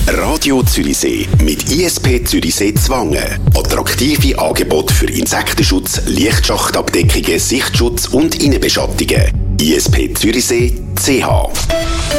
Radio Zürichsee mit ISP Zürichsee Zwangen. Attraktive Angebote für Insektenschutz, Lichtschachtabdeckungen, Sichtschutz und Innenbeschattungen. ISP Zürichsee CH.